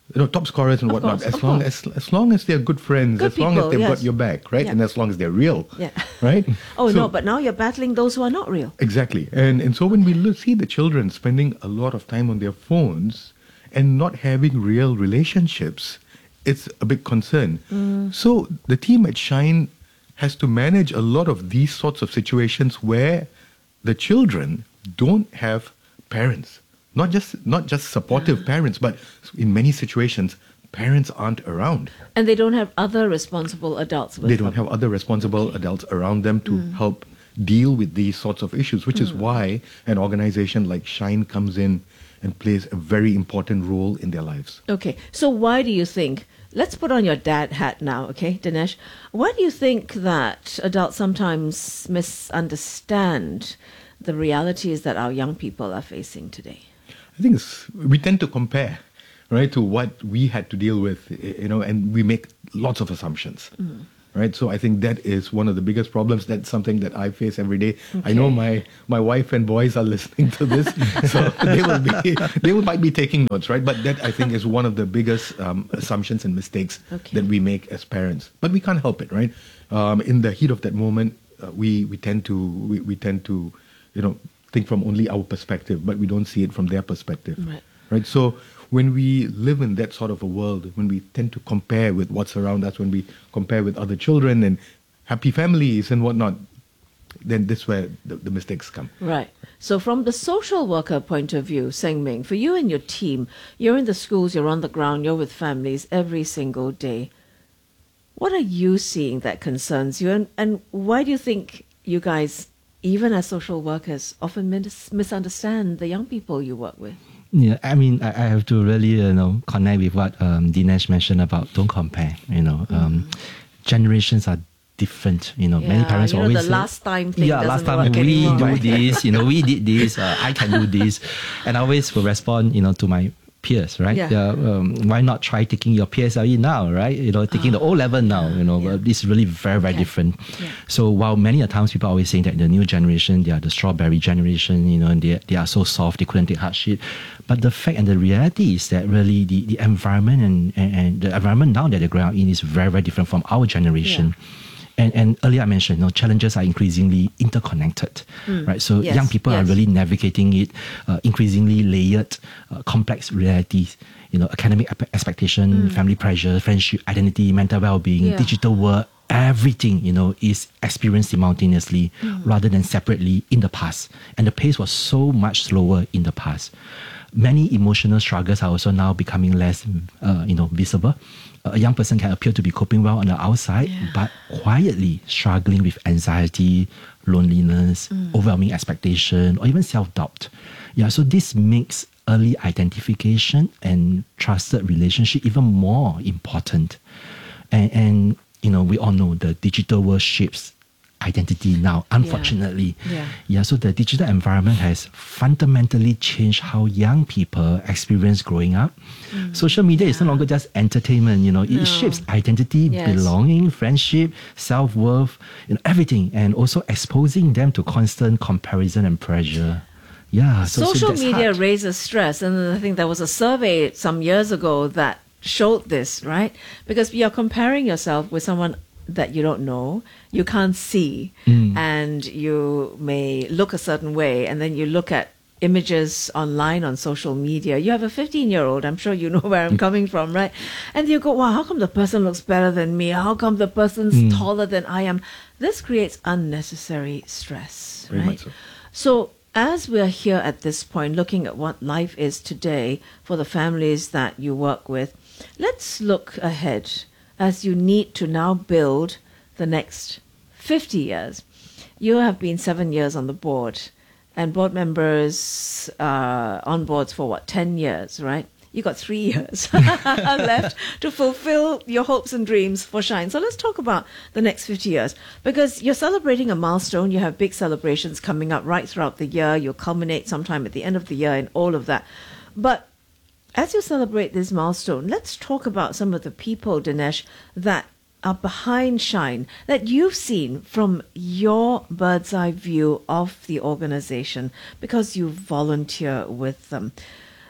you know, top scorers and Of whatnot, course, as of long course. as as long as they're good friends, Good as long people, as they've yes. got your back, right? Yeah. And as long as they're real, Yeah. right? Oh, So- no, but now you're battling those who are not real. Exactly. And and so when we look, see the children spending a lot of time on their phones and not having real relationships, it's a big concern. Mm. So the team at Shine has to manage a lot of these sorts of situations where the children don't have parents. Not just not just supportive parents, but in many situations, parents aren't around. And they don't have other responsible adults with They don't them. have other responsible adults around them to Mm. help deal with these sorts of issues, which is Mm. why an organization like Shine comes in and plays a very important role in their lives. Okay, so why do you think, let's put on your dad hat now, okay, Dinesh, why do you think that adults sometimes misunderstand the realities that our young people are facing today? I think it's, we tend to compare, right, to what we had to deal with, you know, and we make lots of assumptions. Mm. Right, so I think that is one of the biggest problems. That's something that I face every day. I Okay. know my, my wife and boys are listening to this, so they will be they will, might be taking notes, right? But that I think is one of the biggest um, assumptions and mistakes Okay. that we make as parents. But we can't help it, right? Um, in the heat of that moment, uh, we we tend to we, we tend to you know think from only our perspective, but we don't see it from their perspective, Right. right? So when we live in that sort of a world, when we tend to compare with what's around us, when we compare with other children and happy families and whatnot, then this is where the, the mistakes come. Right. So from the social worker point of view, Seng Ming, for you and your team, you're in the schools, you're on the ground, you're with families every single day. What are you seeing that concerns you? And, and why do you think you guys, even as social workers, often mis- misunderstand the young people you work with? Yeah, I mean, I, I have to really, you know, connect with what um, Dinesh mentioned about don't compare. You know, um, generations are different. You know, many Yeah, parents you know, always the say, last time thing yeah, doesn't last time work we anymore, do right? this. You know, we did this. Uh, I can do this, and I always will respond, you know, to my peers, right? Yeah. um, why not try taking your P S L E now, right? You know, taking the O level now. You know, uh, this is really very, very different. So while many a times people are always saying that the new generation, they are the strawberry generation, you know, and they, they are so soft, they couldn't take hardship. But the fact and the reality is that really the, the environment and, and, and the environment now that they're growing up in is very, very different from our generation. And, and earlier I mentioned, you know, challenges are increasingly interconnected, Mm. right? So Yes, young people yes. are really navigating it, uh, increasingly layered, uh, complex realities, you know, academic ep- expectation, Mm. family pressure, friendship, identity, mental well-being, Yeah. digital work, everything, you know, is experienced simultaneously Mm. rather than separately in the past. And the pace was so much slower in the past. Many emotional struggles are also now becoming less, uh, you know, visible. A young person can appear to be coping well on the outside, but quietly struggling with anxiety, loneliness, Mm. overwhelming expectation, or even self-doubt. Yeah, so this makes early identification and trusted relationship even more important. And, and you know, we all know the digital world shapes identity now, unfortunately. Yeah. Yeah, so the digital environment has fundamentally changed how young people experience growing up. Mm. Social media is no longer just entertainment, you know, No. it shapes identity, Yes. belonging, friendship, self-worth, you know, everything, and also exposing them to constant comparison and pressure. Yeah, so, so Social that's media hard. raises stress, and I think there was a survey some years ago that showed this, right? Because you're comparing yourself with someone that you don't know, you can't see, Mm. and you may look a certain way, and then you look at images online on social media. You have a fifteen year old, I'm sure you know where I'm coming from, right? And you go, wow, how come the person looks better than me? How come the person's Mm. taller than I am? This creates unnecessary stress, Very right? much so. So, as we're here at this point, looking at what life is today for the families that you work with, let's look ahead as you need to now build the next fifty years. You have been seven years on the board, and board members are on boards for what, ten years, right? You got three years left to fulfill your hopes and dreams for Shine. So let's talk about the next fifty years, because you're celebrating a milestone. You have big celebrations coming up right throughout the year. You'll culminate sometime at the end of the year and all of that. But as you celebrate this milestone, let's talk about some of the people, Dinesh, that are behind Shine, that you've seen from your bird's eye view of the organization, because you volunteer with them.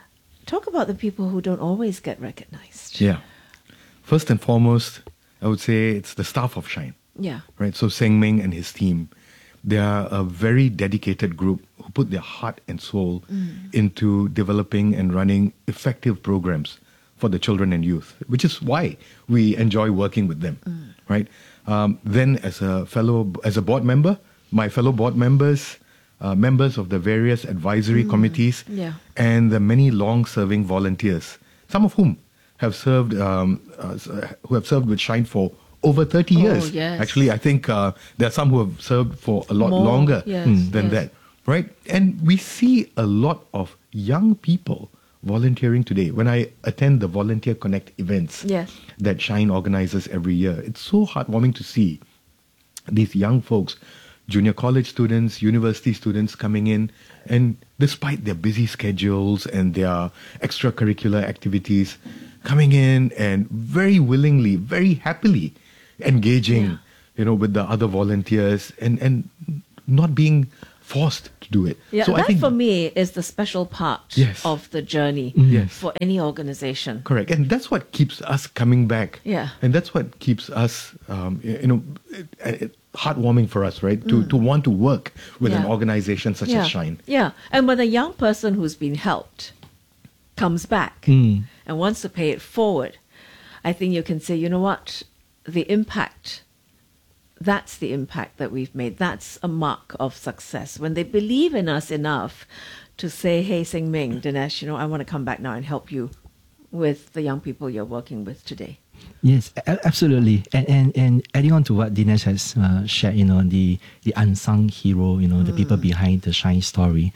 Talk about the people who don't always get recognized. Yeah. First and foremost, I would say it's the staff of Shine. Yeah. Right. So Seng Ming and his team, they are a very dedicated group who put their heart and soul mm. into developing and running effective programs for the children and youth, which is why we enjoy working with them. Mm. Right. Um, then, as a fellow, as a board member, my fellow board members, uh, members of the various advisory mm. committees, yeah. and the many long-serving volunteers, some of whom have served, um, uh, who have served with Shine for over thirty oh, years. Yes. Actually, I think uh, there are some who have served for a lot More. longer yes. than yes. that, right? And we see a lot of young people volunteering today. When I attend the Volunteer Connect events yes. that Shine organizes every year, it's so heartwarming to see these young folks, junior college students, university students coming in, and despite their busy schedules and their extracurricular activities, coming in and very willingly, very happily engaging, yeah. you know, with the other volunteers and, and not being forced to do it. Yeah, so that I think for me is the special part yes. of the journey yes. for any organization. Correct. And that's what keeps us coming back. Yeah. And that's what keeps us, um, you know, it, it, heartwarming for us, right? To Mm. to want to work with Yeah. an organization such yeah. as Shine. Yeah. And when a young person who's been helped comes back Mm. and wants to pay it forward, I think you can say, you know what, the impact, that's the impact that we've made. That's a mark of success. When they believe in us enough to say, hey, Seng Ming, Dinesh, you know, I want to come back now and help you with the young people you're working with today. Yes, a- absolutely. And, and and adding on to what Dinesh has uh, shared, you know, the, the unsung hero, you know, the people behind the Shine story.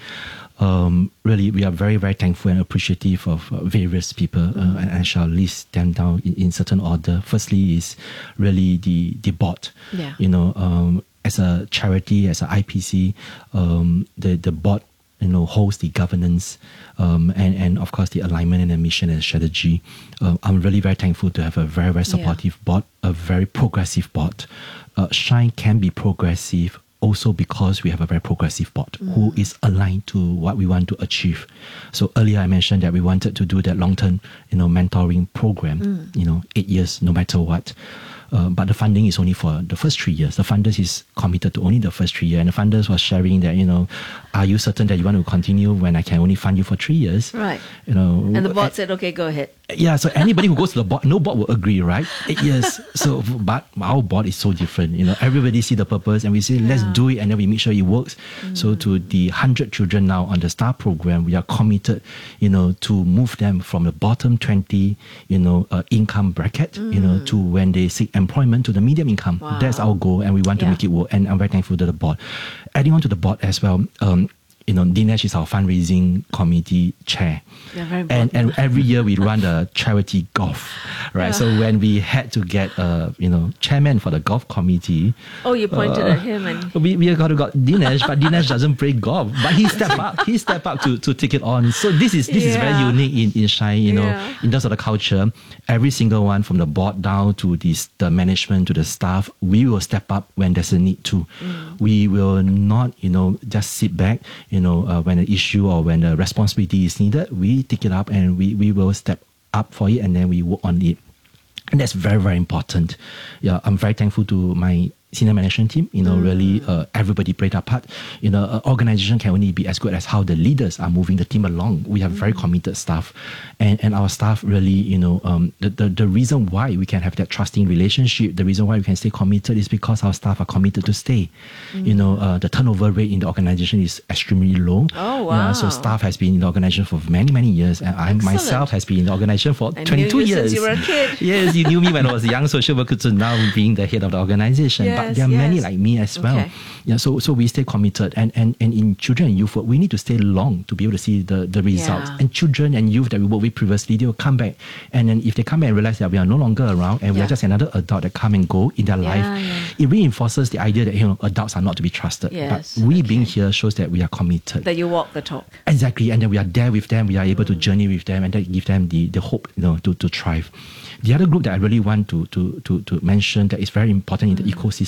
Um, really, we are very, very thankful and appreciative of uh, various people, uh, and I shall list them down in, in certain order. Firstly is really the, the board. Yeah. You know, um, as a charity, as a I P C, um, the, the board, you know, holds the governance um, and, and of course the alignment and the mission and strategy. Uh, I'm really very thankful to have a very, very supportive yeah. board, a very progressive board. Uh, Shine can be progressive also because we have a very progressive board mm. who is aligned to what we want to achieve. So earlier I mentioned that we wanted to do that long-term, you know, mentoring program, mm. you know, eight years, no matter what. Uh, but the funding is only for the first three years. The funders is committed to only the first three years. And the funders was sharing that, you know, are you certain that you want to continue when I can only fund you for three years? Right. You know. And the board said, okay, go ahead. Yeah, so anybody who goes to the board, no board will agree, right? Eight years. So, but our board is so different. You know, everybody see the purpose and we say, let's do it, and then we make sure it works. Mm. So to the one hundred children now on the STAR program, we are committed, you know, to move them from the bottom twenty, you know, uh, income bracket, mm. you know, to when they seek employment to the medium income. Wow. That's our goal, and we want to yeah. make it work. And I'm very thankful to the board. Adding on to the board as well, um, you know, Dinesh is our fundraising committee chair. Yeah, very and and every year we run the charity golf, right? Yeah. So when we had to get a, you know, chairman for the golf committee. Oh, you pointed uh, at him and... We, we got to got Dinesh, but Dinesh doesn't play golf. But he stepped up. He stepped up to, to take it on. So this is this yeah. is very unique in, in Shine, you know, yeah. in terms of the culture. Every single one from the board down to this, the management, to the staff, we will step up when there's a need to. Mm. We will not, you know, just sit back, you know, uh, when an issue or when a responsibility is needed, we take it up and we, we will step up for it and then we work on it. And that's very, very important. Yeah, I'm very thankful to my senior management team. You know, mm. really, uh, everybody played their part. You know, an organization can only be as good as how the leaders are moving the team along. We have mm. very committed staff, and and our staff really, you know, um, the, the the reason why we can have that trusting relationship, the reason why we can stay committed is because our staff are committed to stay. Mm. You know, uh, the turnover rate in the organization is extremely low. Oh wow! Yeah, so staff has been in the organization for many many years, and I myself has been in the organization for I twenty-two knew you years. Since you were a kid. Yes, you knew me when I was a young social worker to now being the head of the organization. Yes, but there are yes. many like me as well. Okay. Yeah, so so we stay committed, and, and, and in children and youth work, we need to stay long to be able to see the, the results. Yeah. And children and youth that we worked with previously, they will come back, and then if they come back and realize that we are no longer around and we Yeah. are just another adult that come and go in their Yeah, life, yeah. it reinforces the idea that, you know, adults are not to be trusted. Yes, but we being here shows that we are committed. That you walk the talk. Exactly, and then we are there with them. We are able to journey with them, and that give them the, the hope, you know, to, to thrive. The other group that I really want to to to, to mention that is very important in the ecosystem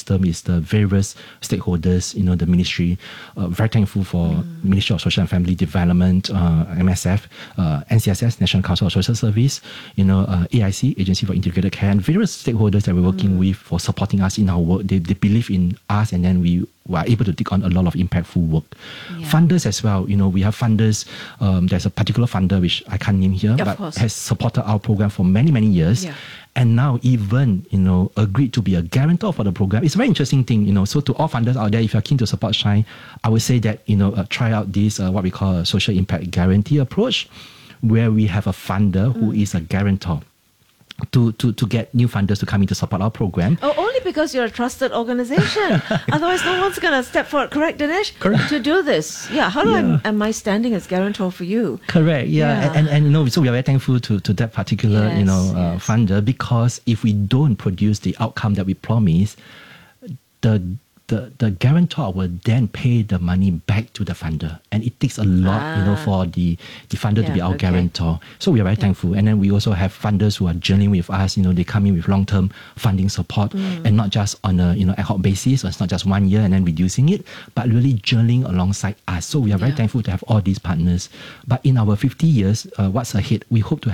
ecosystem is the various stakeholders, you know, the ministry. Uh, very thankful for mm. Ministry of Social and Family Development, uh, M S F, uh, N C S S, National Council of Social Service, you know, uh, A I C, Agency for Integrated Care, and various stakeholders that we're working mm. with for supporting us in our work. They, they believe in us, and then we were able to take on a lot of impactful work. Yeah. Funders as well, you know, we have funders. Um, there's a particular funder which I can't name here, of but course. has supported our program for many, many years. Yeah. And now even, you know, agreed to be a guarantor for the program. It's a very interesting thing, you know. So to all funders out there, if you're keen to support Shine, I would say that, you know, uh, try out this, uh, what we call a social impact guarantee approach, where we have a funder mm. who is a guarantor to, to, to get new funders to come in to support our program. Oh, only because you're a trusted organization. Otherwise, no one's going to step forward, correct, Dinesh? Correct. To do this. Yeah, how do Yeah. I, am I standing as guarantor for you? Correct, yeah. Yeah. And, and, and, you know, so we are very thankful to, to that particular, Yes, you know, uh, yes. funder, because if we don't produce the outcome that we promise, the the the guarantor will then pay the money back to the funder, and it takes a lot, ah. you know, for the the funder yeah, to be our okay. guarantor. So we are very yeah. thankful, and then we also have funders who are journeying with us. You know, they come in with long term funding support, mm. and not just on a you know ad hoc basis. So it's not just one year and then reducing it, but really journeying alongside us. So we are very yeah. thankful to have all these partners. But in our fifty years, uh, what's ahead? We hope to have